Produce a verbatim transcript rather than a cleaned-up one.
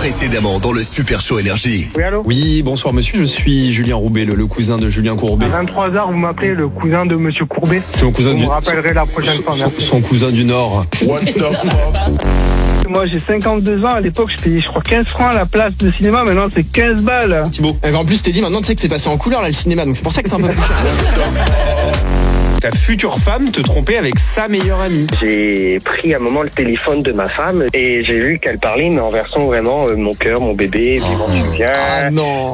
Précédemment dans le Super Show Énergie. Oui, allô? Oui, bonsoir monsieur, je suis Julien Roubaix, le, le cousin de Julien Courbet. À vingt-trois heures, vous m'appelez le cousin de monsieur Courbet. C'est mon cousin Vous du... me rappellerez la prochaine fois, son, merci. son cousin du Nord. What the fuck? Moi, j'ai cinquante-deux ans. À l'époque, je payais, je crois, quinze francs la place de cinéma. Maintenant, c'est quinze balles. Thibaut. En plus, je t'ai dit maintenant, tu sais que c'est passé en couleur là le cinéma, donc c'est pour ça que c'est un peu plus cher. Ta future femme te trompait avec sa meilleure amie. J'ai pris un moment le téléphone de ma femme et j'ai vu qu'elle parlait, mais en version vraiment euh, mon cœur, mon bébé, vivant tu viens. Ah non.